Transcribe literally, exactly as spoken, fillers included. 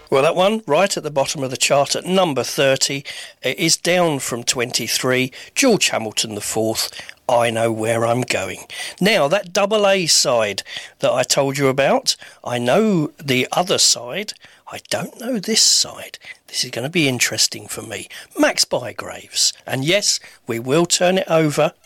Well, that one, right at the bottom of the chart at number thirty, it is down from twenty-three. George Hamilton the fourth, I Know Where I'm Going. Now, that double A side that I told you about, I know the other side. I don't know this side. This is going to be interesting for me. Max Bygraves. And yes, we will turn it over